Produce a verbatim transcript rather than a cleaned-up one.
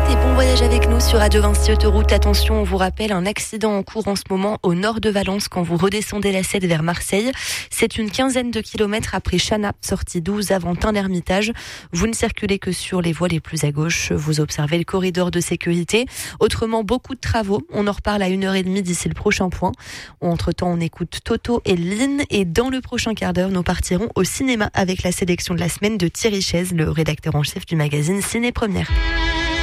et bon voyage avec nous sur Radio Vinci Autoroute. Attention, on vous rappelle un accident en cours en ce moment au nord de Valence quand vous redescendez la Seine vers Marseille. C'est une quinzaine de kilomètres après Chana, sortie douze avant Tain-l'Hermitage. Vous ne circulez que sur les voies les plus à gauche. Vous observez le corridor de sécurité. Autrement, beaucoup de travaux. On en reparle à une heure trente d'ici le prochain point. Entre-temps, on écoute Toto et Lynn. Et dans le prochain quart d'heure, nous partirons au cinéma avec la sélection de la semaine de Thierry Chaise, le rédacteur en chef du magazine Ciné Première.